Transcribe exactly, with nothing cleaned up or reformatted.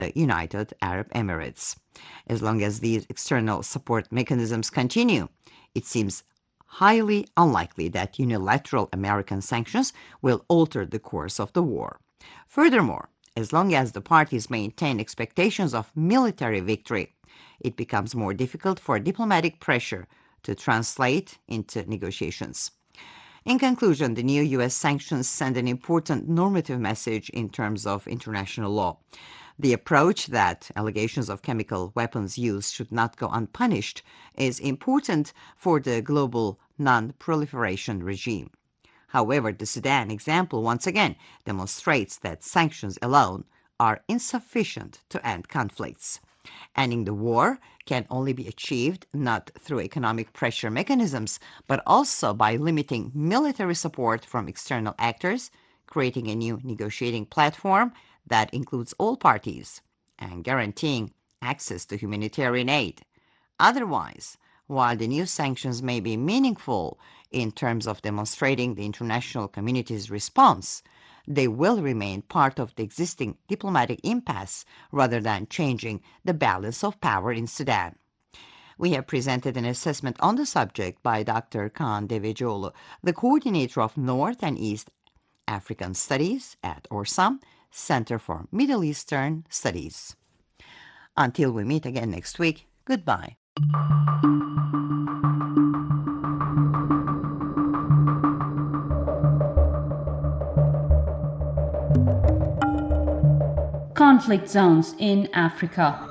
the United Arab Emirates. As long as these external support mechanisms continue, it seems highly unlikely that unilateral American sanctions will alter the course of the war. Furthermore, as long as the parties maintain expectations of military victory, it becomes more difficult for diplomatic pressure to translate into negotiations. In conclusion, the new U S sanctions send an important normative message in terms of international law. The approach that allegations of chemical weapons use should not go unpunished is important for the global non-proliferation regime. However, the Sudan example once again demonstrates that sanctions alone are insufficient to end conflicts. Ending the war can only be achieved not through economic pressure mechanisms, but also by limiting military support from external actors, creating a new negotiating platform that includes all parties, and guaranteeing access to humanitarian aid. Otherwise, while the new sanctions may be meaningful in terms of demonstrating the international community's response, they will remain part of the existing diplomatic impasse rather than changing the balance of power in Sudan. We have presented an assessment on the subject by Doctor Kaan Devecioğlu, the coordinator of North and East African Studies at ORSAM, Center for Middle Eastern Studies. Until we meet again next week, goodbye. Conflict zones in Africa.